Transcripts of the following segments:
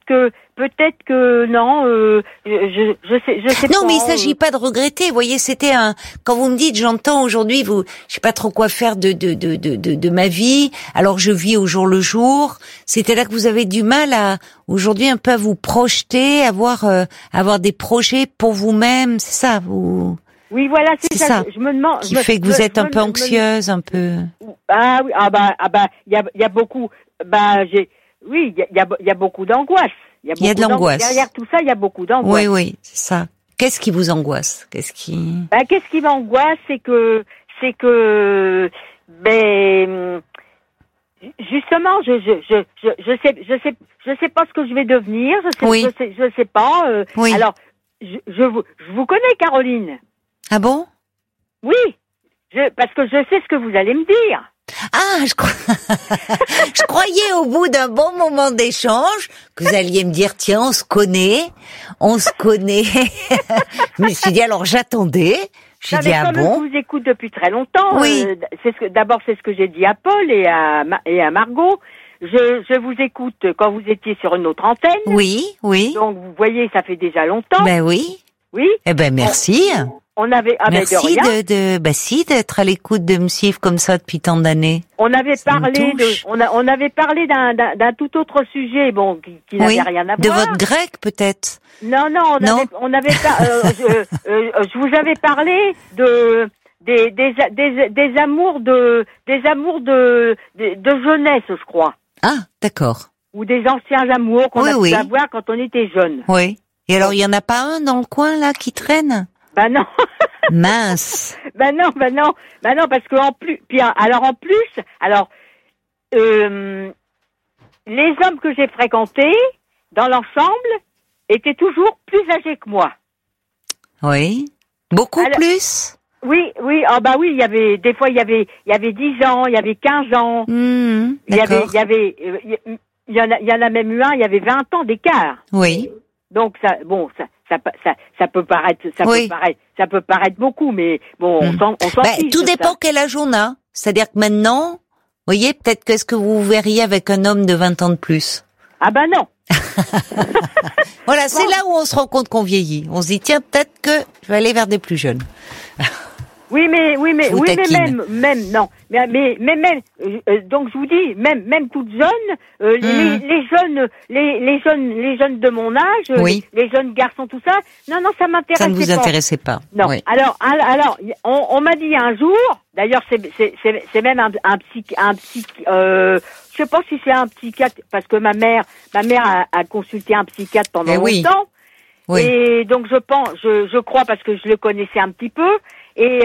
que non, je sais pas. Non, mais il s'agit pas de regretter. Vous voyez, c'était quand vous me dites, j'entends aujourd'hui, je sais pas trop quoi faire de ma vie. Alors je vis au jour le jour. C'était là que vous avez du mal aujourd'hui un peu à vous projeter, avoir des projets pour vous-même. C'est ça, vous. Oui, voilà, c'est ça. Je me demande. Qui fait que vous êtes un peu anxieuse, un peu. Ah oui, il y a beaucoup. Oui, il y a beaucoup d'angoisse. Il y a de l'angoisse. Derrière tout ça, il y a beaucoup d'angoisse. Oui, c'est ça. Qu'est-ce qui vous angoisse? Qu'est-ce qui m'angoisse, c'est que, justement, je sais pas ce que je vais devenir. Je sais pas. Oui. Alors, je vous connais, Caroline. Ah bon? Oui. Parce que je sais ce que vous allez me dire. Ah, je croyais au bout d'un bon moment d'échange que vous alliez me dire, tiens, on se connaît. Je me suis dit, alors j'attendais. J'ai dit, ah bon? Je vous écoute depuis très longtemps. Oui. D'abord, c'est ce que j'ai dit à Paul et à Margot. Je vous écoute quand vous étiez sur une autre antenne. Oui. Donc, vous voyez, ça fait déjà longtemps. Ben oui. Oui. Eh ben, merci. On avait, merci d'être à l'écoute de me suivre comme ça depuis tant d'années. On avait parlé d'un tout autre sujet, qui n'avait rien à voir. De votre grec, peut-être? Non, on avait je vous avais parlé des amours de jeunesse, je crois. Ah, d'accord. Ou des anciens amours qu'on a pu avoir quand on était jeune. Oui. Et alors, il y en a pas un dans le coin, là, qui traîne? Non. Mince. Non, parce que en plus, les hommes que j'ai fréquentés, dans l'ensemble, étaient toujours plus âgés que moi. Oui. Beaucoup plus? Oui, oui, il y avait, des fois, il y avait 10 ans, il y avait 15 ans. Il y en a même eu un, il y avait 20 ans d'écart. Oui. Donc ça peut paraître beaucoup, mais bon, on s'en fiche. Tout dépend quel âge on a. C'est-à-dire que maintenant, vous voyez, peut-être qu'est-ce que vous verriez avec un homme de 20 ans de plus? Ah ben non. Voilà, c'est là où on se rend compte qu'on vieillit. On se dit, tiens, peut-être que je vais aller vers des plus jeunes. Oui, mais même, non. Mais même, donc je vous dis, même toutes jeunes, les jeunes de mon âge, les jeunes garçons, tout ça, non, ça m'intéressait pas. Ça ne vous intéressait pas. Non. Oui. Alors, on m'a dit un jour, d'ailleurs, c'est même un je sais pas si c'est un psychiatre, parce que ma mère a consulté un psychiatre pendant longtemps. Oui. Et donc je crois, parce que je le connaissais un petit peu. Et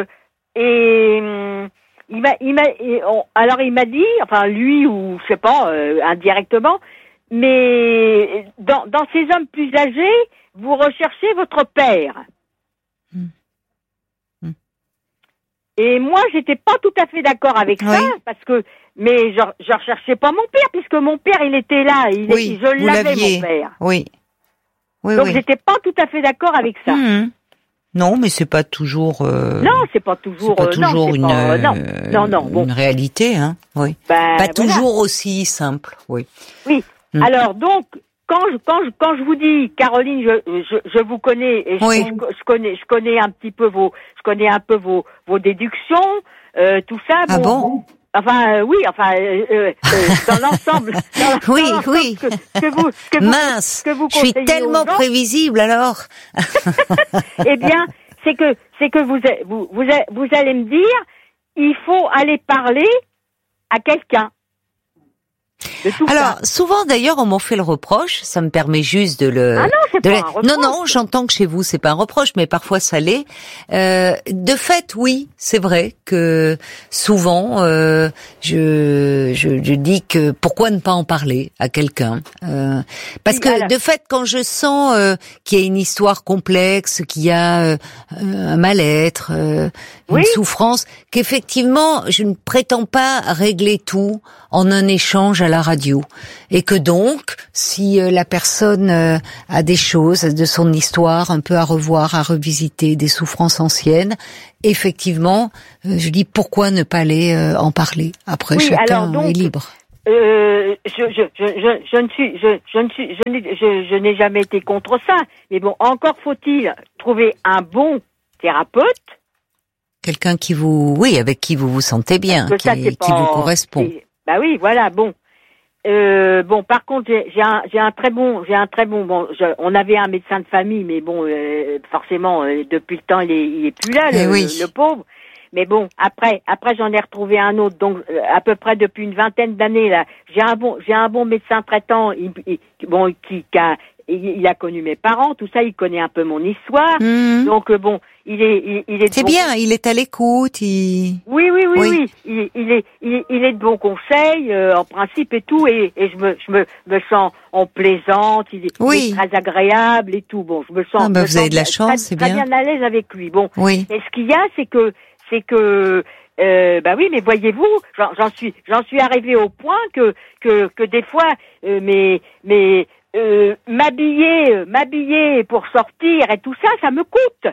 il m'a dit, enfin lui ou je sais pas, indirectement, mais dans ces hommes plus âgés, vous recherchez votre père. Et moi, j'étais pas tout à fait d'accord avec ça, parce que mais je recherchais pas mon père, puisque mon père il était là, je l'avais mon père. Oui. Donc j'étais pas tout à fait d'accord avec ça. Non, mais c'est pas toujours. Non, c'est pas toujours une réalité, hein. Oui. Pas toujours aussi simple. Oui. Oui. Alors donc, quand je vous dis, Caroline, je vous connais et je connais un petit peu vos déductions, tout ça. Ah bon? Enfin, dans l'ensemble. Oui. Mince. Je suis tellement prévisible alors. Eh bien, c'est que vous allez me dire, il faut aller parler à quelqu'un. Alors, souvent d'ailleurs, on m'en fait le reproche, ça me permet juste de le... Ah non, c'est pas un reproche. Non, j'entends que chez vous, c'est pas un reproche, mais parfois ça l'est. De fait, oui, c'est vrai que souvent, je dis que pourquoi ne pas en parler à quelqu'un parce que de fait, quand je sens qu'il y a une histoire complexe, qu'il y a un mal-être, une souffrance, qu'effectivement, je ne prétends pas régler tout en un échange à la radio. Et que donc, si la personne a des choses de son histoire un peu à revoir, à revisiter, des souffrances anciennes, effectivement, je dis pourquoi ne pas aller en parler. Après, chacun est libre. Je n'ai jamais été contre ça. Mais bon, encore faut-il trouver un bon thérapeute. Quelqu'un avec qui vous vous sentez bien, qui vous correspond. Bah oui, voilà, bon. Bon, par contre, j'ai un très bon, on avait un médecin de famille, mais bon, forcément, depuis le temps, il est plus là, le pauvre. Mais bon, après, j'en ai retrouvé un autre, donc, à peu près depuis une vingtaine d'années, là. J'ai un bon médecin traitant, il a connu mes parents, tout ça, il connaît un peu mon histoire. Donc, bon, il est c'est bien, il est à l'écoute, Oui. Il est de bons conseils, en principe et tout, et je me sens, on plaisante, il est très agréable et tout. Bon, je me sens. Vous avez de la chance, c'est bien. Très bien à l'aise avec lui. Bon. Oui. Et ce qu'il y a, c'est que, oui, mais voyez-vous, j'en suis arrivée au point que des fois, m'habiller pour sortir et tout ça, ça me coûte.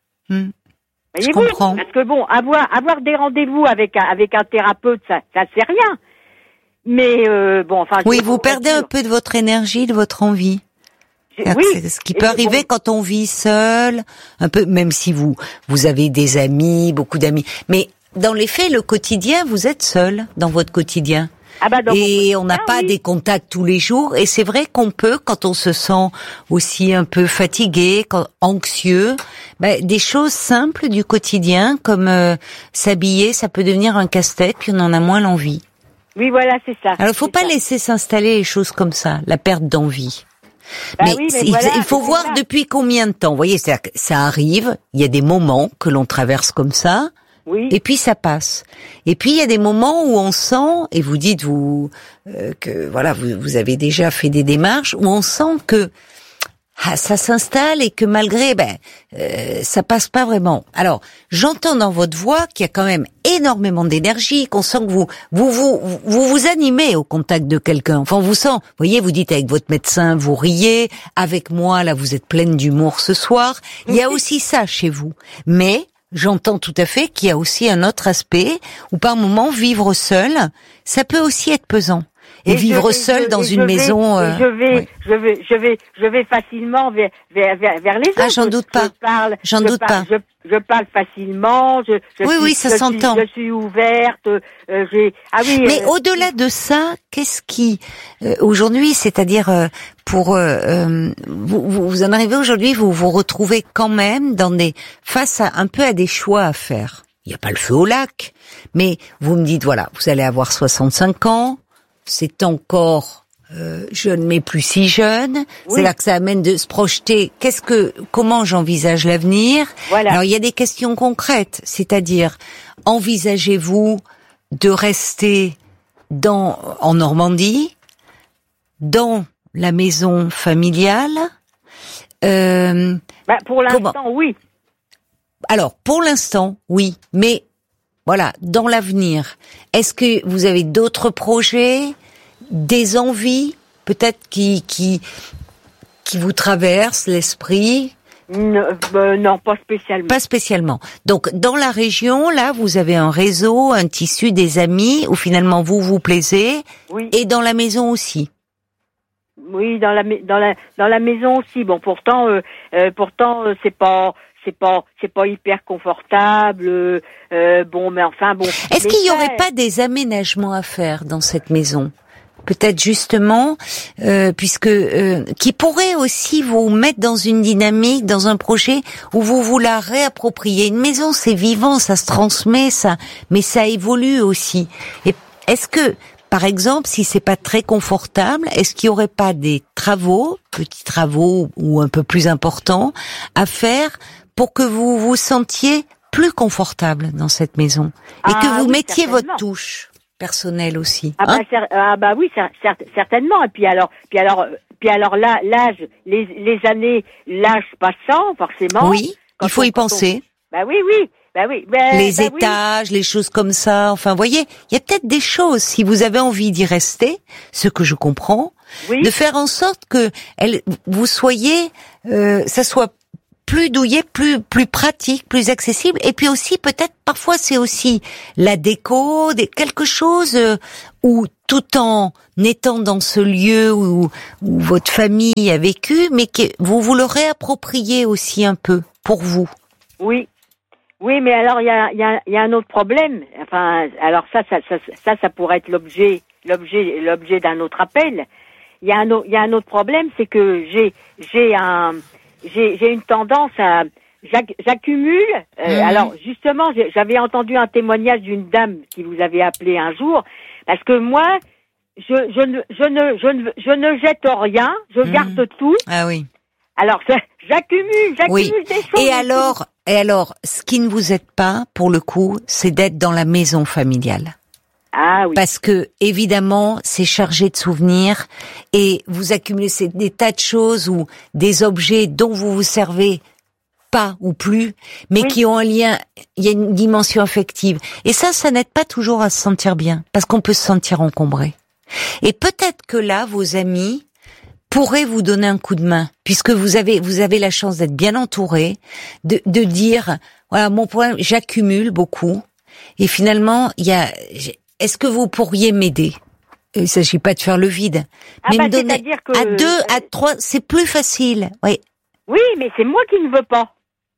Je comprends. Parce que bon, avoir des rendez-vous avec un thérapeute, ça sert rien. Mais bon, enfin. Oui, vous perdez un peu de votre énergie, de votre envie. C'est ce qui peut arriver quand on vit seul, un peu, même si vous avez des amis, beaucoup d'amis. Mais dans les faits, le quotidien, vous êtes seul dans votre quotidien. Et on n'a pas des contacts tous les jours. Et c'est vrai qu'on peut, quand on se sent aussi un peu fatigué, anxieux, des choses simples du quotidien, comme s'habiller, ça peut devenir un casse-tête, puis on en a moins l'envie. Oui, voilà, c'est ça. Alors, il faut pas laisser s'installer les choses comme ça, la perte d'envie. Il faut voir depuis combien de temps. Vous voyez, ça arrive, il y a des moments que l'on traverse comme ça. Oui. Et puis ça passe. Et puis il y a des moments où on sent, et vous dites que voilà, vous avez déjà fait des démarches, où on sent que ça s'installe et que malgré ça passe pas vraiment. Alors j'entends dans votre voix qu'il y a quand même énormément d'énergie, qu'on sent que vous animez au contact de quelqu'un. Enfin on vous sent, vous voyez, vous dites avec votre médecin, vous riez, avec moi là vous êtes pleine d'humour ce soir. Il y a aussi ça chez vous, mais j'entends tout à fait qu'il y a aussi un autre aspect où par moment vivre seul, ça peut aussi être pesant. Et vivre seul dans une maison. Je vais facilement vers les autres. Ah, j'en doute pas. Je parle facilement. Oui, ça s'entend. Je suis ouverte. Mais au-delà de ça, qu'est-ce qui aujourd'hui, c'est-à-dire vous en arrivez aujourd'hui, vous vous retrouvez quand même face un peu à des choix à faire. Il n'y a pas le feu au lac, mais vous me dites voilà, vous allez avoir 65 ans. C'est encore jeune mais plus si jeune. Oui. C'est là que ça amène de se projeter. Comment j'envisage l'avenir? Voilà. Alors il y a des questions concrètes, c'est-à-dire envisagez-vous de rester en Normandie, dans la maison familiale? Pour l'instant, oui. Alors pour l'instant, oui, mais voilà, dans l'avenir, est-ce que vous avez d'autres projets, des envies, peut-être qui vous traversent l'esprit? Non, pas spécialement. Pas spécialement. Donc, dans la région, là, vous avez un réseau, un tissu, des amis, où finalement vous vous plaisez, oui. Et dans la maison aussi. Oui, dans la maison aussi. Bon, pourtant, c'est pas hyper confortable. Mais enfin bon. Est-ce qu'il y aurait pas des aménagements à faire dans cette maison? Peut-être justement, qui pourrait aussi vous mettre dans une dynamique, dans un projet où vous la réappropriez. Une maison, c'est vivant, ça se transmet, mais ça évolue aussi. Et est-ce que, par exemple, si c'est pas très confortable, est-ce qu'il y aurait pas des petits travaux ou un peu plus importants à faire pour que vous vous sentiez plus confortable dans cette maison et que vous mettiez votre touche personnelle aussi. Oui, certainement. Et puis alors là, l'âge passant, forcément. Oui, il faut y penser. Oui. Les étages, les choses comme ça. Enfin, vous voyez, il y a peut-être des choses, si vous avez envie d'y rester, ce que je comprends, de faire en sorte que vous soyez, ça soit plus douillet, plus pratique, plus accessible. Et puis aussi, peut-être, parfois, c'est aussi la déco, quelque chose où tout en étant dans ce lieu où votre famille a vécu, mais que vous le réappropriez aussi un peu pour vous. Oui, mais alors il y a un autre problème. Enfin, alors ça pourrait être l'objet d'un autre appel. Il y a un autre problème, c'est que j'ai une tendance à j'accumule. Alors justement, j'avais entendu un témoignage d'une dame qui vous avait appelé un jour, parce que moi, je ne jette rien, je garde tout. Ah oui. Alors j'accumule des choses. Et alors, ce qui ne vous aide pas, pour le coup, c'est d'être dans la maison familiale. Ah oui. Parce que, évidemment, c'est chargé de souvenirs et vous accumulez des tas de choses ou des objets dont vous vous servez pas ou plus, mais qui ont un lien, il y a une dimension affective. Et ça n'aide pas toujours à se sentir bien, parce qu'on peut se sentir encombré. Et peut-être que là, vos amis pourraient vous donner un coup de main, puisque vous avez la chance d'être bien entouré, de dire, voilà, mon problème, j'accumule beaucoup, et finalement, est-ce que vous pourriez m'aider? Il s'agit pas de faire le vide, mais me donner à 2, à 3, c'est plus facile. Oui. Oui, mais c'est moi qui ne veux pas.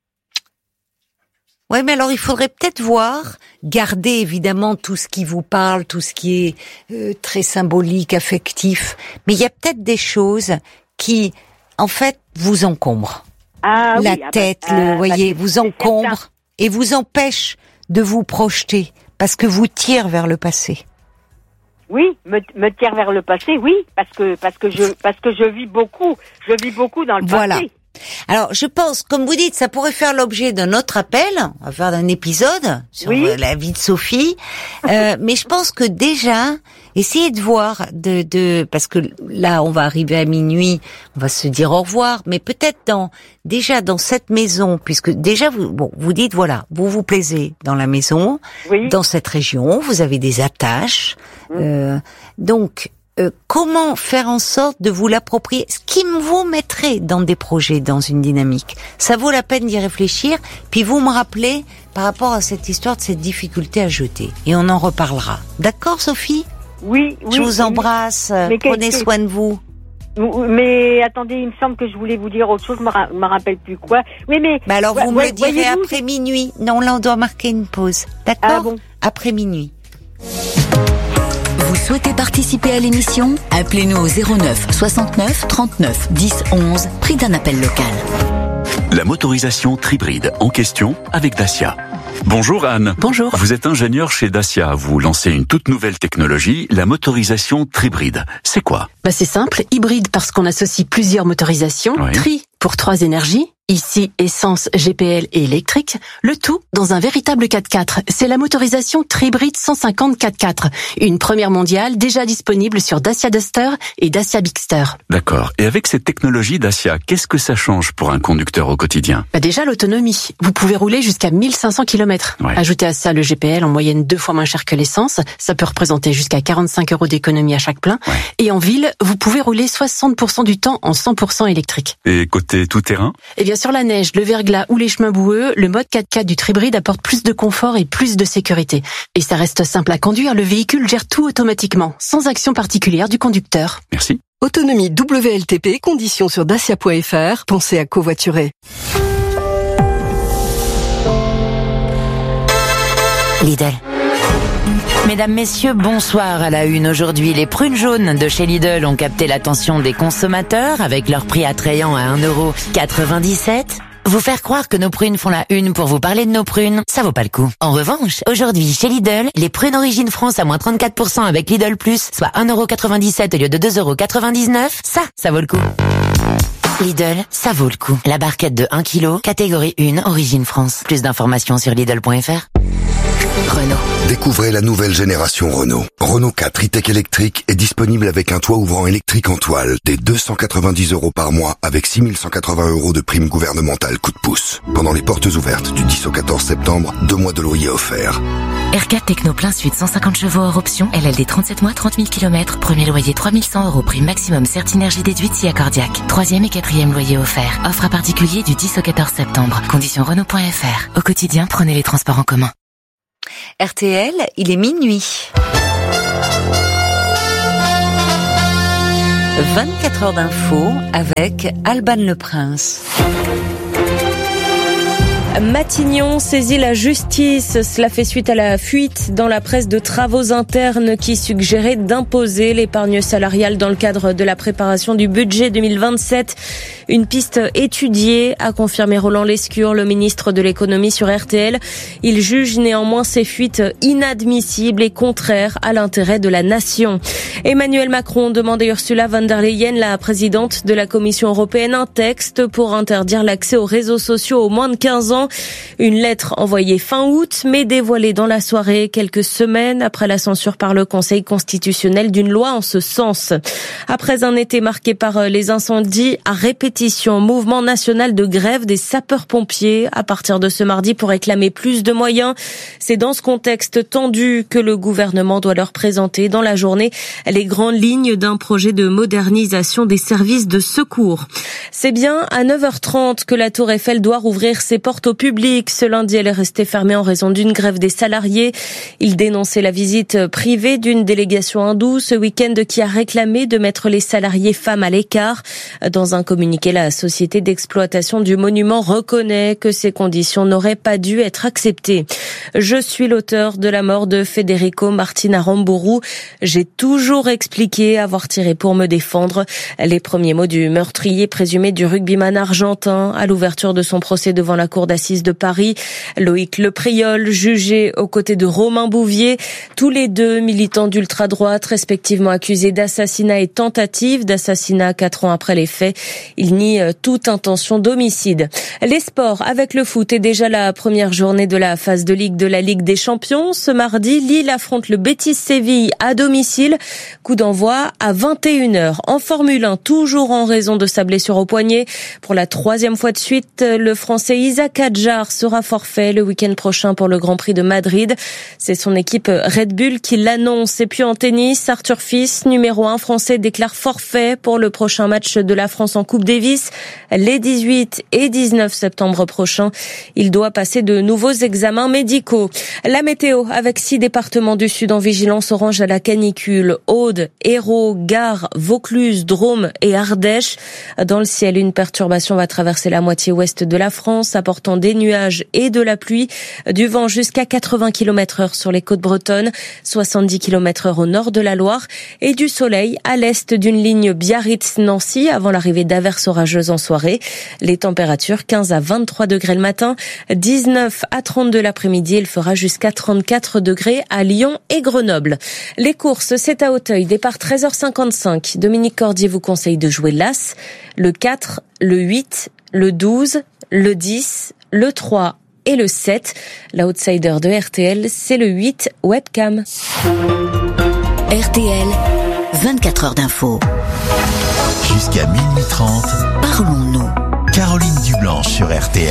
Ouais, mais alors il faudrait peut-être garder évidemment tout ce qui vous parle, tout ce qui est très symbolique, affectif, mais il y a peut-être des choses qui, en fait, vous encombrent. La tête, voyez, vous encombre et vous empêche de vous projeter parce que vous tire vers le passé. Oui, me tire vers le passé, oui, parce que je vis beaucoup dans le passé. Voilà. Alors, je pense, comme vous dites, ça pourrait faire l'objet d'un autre appel. On va faire un épisode sur la vie de Sophie. Mais je pense que déjà, essayez de voir parce que là, on va arriver à minuit, on va se dire au revoir, mais peut-être déjà dans cette maison, puisque déjà vous dites voilà, vous vous plaisez dans la maison, dans cette région, vous avez des attaches, donc. Comment faire en sorte de vous l'approprier, ce qui vous mettrait dans des projets, dans une dynamique. Ça vaut la peine d'y réfléchir, puis vous me rappelez par rapport à cette histoire de cette difficulté à jeter. Et on en reparlera. D'accord, Sophie ? Oui. Je vous embrasse, prenez soin de vous. Mais attendez, il me semble que je voulais vous dire autre chose, je me rappelle plus quoi. Oui, mais... Bah alors vous me le direz après minuit. Non, là on doit marquer une pause. D'accord ? Ah bon. Après minuit. Vous souhaitez participer à l'émission ? Appelez-nous au 09 69 39 10 11, prix d'un appel local. La motorisation Tribride en question avec Dacia. Bonjour Anne. Bonjour. Vous êtes ingénieur chez Dacia. Vous lancez une toute nouvelle technologie, la motorisation Tribride. C'est quoi ? C'est simple, hybride parce qu'on associe plusieurs motorisations, tri pour 3 énergies, ici essence, GPL et électrique, le tout dans un véritable 4x4. C'est la motorisation Tribride 150 4x4, une première mondiale déjà disponible sur Dacia Duster et Dacia Bigster. D'accord. Et avec cette technologie Dacia, qu'est-ce que ça change pour un conducteur au quotidien ? Déjà l'autonomie. Vous pouvez rouler jusqu'à 1500 km. Ajoutez à ça le GPL en moyenne 2 fois moins cher que l'essence. Ça peut représenter jusqu'à 45 € d'économie à chaque plein. Et en ville, vous pouvez rouler 60% du temps en 100% électrique. Et côté tout-terrain ? Eh bien, sur la neige, le verglas ou les chemins boueux, le mode 4x4 du Tribride apporte plus de confort et plus de sécurité. Et ça reste simple à conduire, le véhicule gère tout automatiquement, sans action particulière du conducteur. Merci. Autonomie WLTP, conditions sur dacia.fr. Pensez à covoiturer. Lidl. Mesdames, messieurs, bonsoir à la une. Aujourd'hui, les prunes jaunes de chez Lidl ont capté l'attention des consommateurs avec leur prix attrayant à 1,97 €. Vous faire croire que nos prunes font la une pour vous parler de nos prunes, ça vaut pas le coup. En revanche, aujourd'hui, chez Lidl, les prunes Origine France à moins 34% avec Lidl Plus, soit 1,97 € au lieu de 2,99 €, ça vaut le coup. Lidl, ça vaut le coup. La barquette de 1 kg, catégorie 1, Origine France. Plus d'informations sur Lidl.fr. Renault. Découvrez la nouvelle génération Renault. Renault 4 e-tech électrique est disponible avec un toit ouvrant électrique en toile dès 290 € par mois avec 6 180 € de prime gouvernementale coup de pouce. Pendant les portes ouvertes du 10 au 14 septembre, 2 mois de loyer offerts. R4 Techno plein sud, 150 chevaux hors option, LLD 37 mois, 30 000 km, premier loyer 3 100 €, prime maximum Certinergie déduite si accordiaque. 3e et 4e loyer offert. Offre à particulier du 10 au 14 septembre. Conditions Renault.fr. Au quotidien, prenez les transports en commun. RTL, il est minuit. 24 heures d'info avec Alban Le Prince. Matignon saisit la justice. Cela fait suite à la fuite dans la presse de travaux internes qui suggérait d'imposer l'épargne salariale dans le cadre de la préparation du budget 2027. Une piste étudiée, a confirmé Roland Lescure, le ministre de l'économie sur RTL. Il juge néanmoins ces fuites inadmissibles et contraires à l'intérêt de la nation. Emmanuel Macron demande à Ursula von der Leyen, la présidente de la Commission européenne, un texte pour interdire l'accès aux réseaux sociaux aux moins de 15 ans. Une lettre envoyée fin août, mais dévoilée dans la soirée, quelques semaines après la censure par le Conseil constitutionnel d'une loi en ce sens. Après un été marqué par les incendies à répétition, mouvement national de grève des sapeurs-pompiers à partir de ce mardi pour réclamer plus de moyens. C'est dans ce contexte tendu que le gouvernement doit leur présenter dans la journée les grandes lignes d'un projet de modernisation des services de secours. C'est bien à 9h30 que la Tour Eiffel doit rouvrir ses portes au public. Ce lundi, elle est restée fermée en raison d'une grève des salariés. Ils dénonçaient la visite privée d'une délégation hindoue ce week-end qui a réclamé de mettre les salariés femmes à l'écart. Dans un communiqué, la société d'exploitation du monument reconnaît que ces conditions n'auraient pas dû être acceptées. Je suis l'auteur de la mort de Federico Martin Aramburu. J'ai toujours expliqué avoir tiré pour me défendre. Les premiers mots du meurtrier présumé du rugbyman argentin à l'ouverture de son procès devant la cour d'assises de Paris. Loïc Lepriol, jugé aux côtés de Romain Bouvier, tous les deux militants d'ultra-droite, respectivement accusés d'assassinat et tentative d'assassinat 4 ans après les faits. Ils nient toute intention d'homicide. Les sports avec le foot et déjà la première journée de la phase de Ligue de la Ligue des Champions. Ce mardi, Lille affronte le Betis Séville à domicile. Coup d'envoi à 21h. En Formule 1, toujours en raison de sa blessure au poignet. Pour la 3e fois de suite, le Français Isaac Adjar sera forfait le week-end prochain pour le Grand Prix de Madrid. C'est son équipe Red Bull qui l'annonce. Et puis en tennis, Arthur Fils, numéro 1 français, déclare forfait pour le prochain match de la France en Coupe Davis. Les 18 et 19 septembre prochains, il doit passer de nouveaux examens médicaux. La météo avec 6 départements du Sud en vigilance orange à la canicule. Aude, Hérault, Gare, Vaucluse, Drôme et Ardèche. Dans le ciel, une perturbation va traverser la moitié ouest de la France, apportant des nuages et de la pluie, du vent jusqu'à 80 km/h sur les côtes bretonnes, 70 km/h au nord de la Loire et du soleil à l'est d'une ligne Biarritz-Nancy avant l'arrivée d'averses orageuses en soirée. Les températures 15 à 23 degrés le matin, 19 à 32 l'après-midi. Il fera jusqu'à 34 degrés à Lyon et Grenoble. Les courses, c'est à Auteuil, départ 13h55. Dominique Cordier vous conseille de jouer l'As, le 4, le 8, le 12, le 10, le 3 et le 7. L'outsider de RTL, c'est le 8 Webcam. RTL, 24 heures d'info. Jusqu'à minuit 30. Parlons-nous. Caroline Dublanche sur RTL.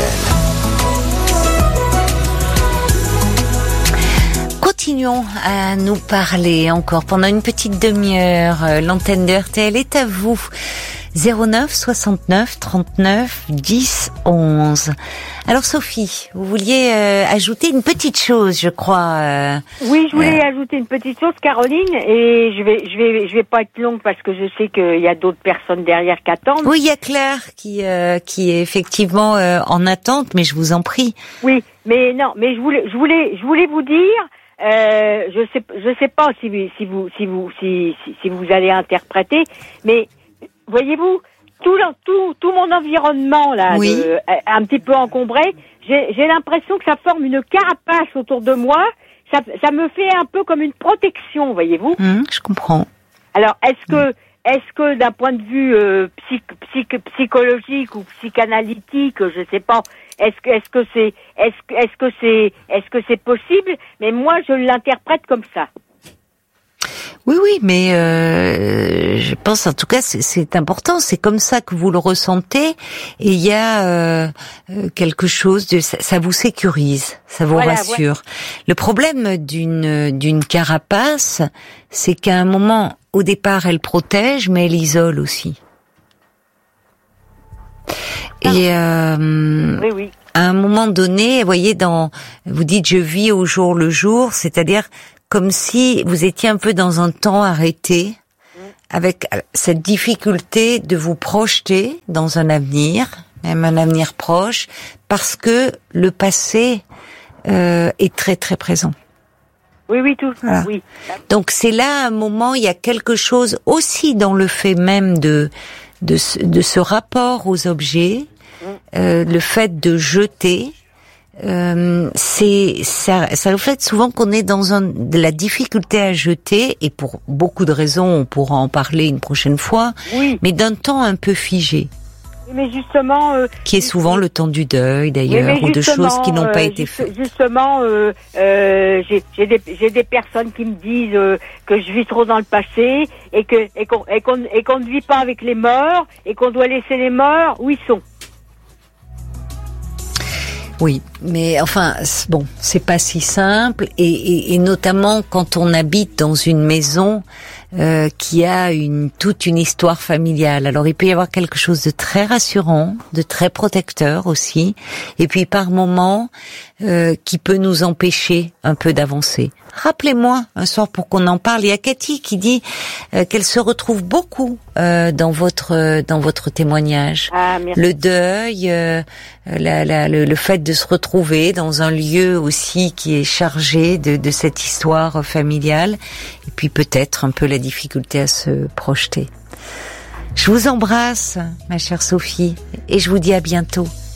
Continuons à nous parler encore pendant une petite demi-heure. L'antenne de RTL est à vous. 09 69 39 10 11. Alors Sophie, vous vouliez ajouter une petite chose, je crois. Oui, je voulais ajouter une petite chose, Caroline, et je vais pas être longue parce que je sais qu'il y a d'autres personnes derrière qui attendent. Oui, il y a Claire qui est effectivement en attente, mais je vous en prie. Oui, mais non, mais je voulais vous dire. Je sais pas si vous allez interpréter, mais voyez-vous, tout mon environnement là, oui. Un petit peu encombré, j'ai l'impression que ça forme une carapace autour de moi. Ça me fait un peu comme une protection, voyez-vous. Je comprends. Alors, est-ce que d'un point de vue psychologique ou psychanalytique, je sais pas, est-ce que c'est possible? Mais moi, je l'interprète comme ça. Oui, mais je pense en tout cas c'est important, c'est comme ça que vous le ressentez, et il y a quelque chose de ça vous sécurise, ça vous rassure. Ouais. Le problème d'une carapace, c'est qu'à un moment, au départ, elle protège, mais elle isole aussi. Et oui. À un moment donné, vous voyez, vous dites je vis au jour le jour, c'est-à-dire comme si vous étiez un peu dans un temps arrêté, avec cette difficulté de vous projeter dans un avenir, même un avenir proche, parce que le passé est très très présent. Oui, voilà. Oui. Donc c'est là un moment, il y a quelque chose aussi dans le fait même de ce rapport aux objets, le fait de jeter. Ça reflète souvent qu'on est dans de la difficulté à jeter, et pour beaucoup de raisons, on pourra en parler une prochaine fois, mais d'un temps un peu figé. Mais justement, qui est souvent le temps du deuil d'ailleurs, ou de choses qui n'ont pas été faites. Justement, j'ai des personnes qui me disent que je vis trop dans le passé et qu'on ne vit pas avec les morts et qu'on doit laisser les morts où ils sont. Oui, mais enfin, bon, c'est pas si simple, et notamment quand on habite dans une maison qui a toute une histoire familiale. Alors il peut y avoir quelque chose de très rassurant, de très protecteur aussi, et puis par moments qui peut nous empêcher un peu d'avancer. Rappelez-moi un soir pour qu'on en parle. Il y a Cathy qui dit qu'elle se retrouve beaucoup dans votre témoignage. Ah, merci. Le deuil, le fait de se retrouver dans un lieu aussi qui est chargé de cette histoire familiale, et puis peut-être un peu la difficulté à se projeter. Je vous embrasse, ma chère Sophie, et je vous dis à bientôt.